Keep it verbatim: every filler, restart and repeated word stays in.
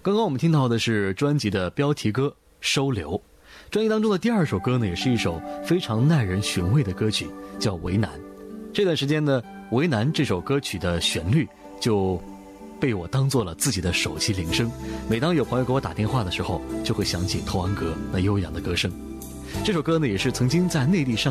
刚刚我们听到的是专辑的标题歌《收留》，专辑当中的第二首歌呢，也是一首非常耐人寻味的歌曲，叫《为难》。这段时间呢，《为难》这首歌曲的旋律就被我当做了自己的手机铃声，每当有朋友给我打电话的时候，就会想起童安格那悠扬的歌声。这首歌呢，也是曾经在内地上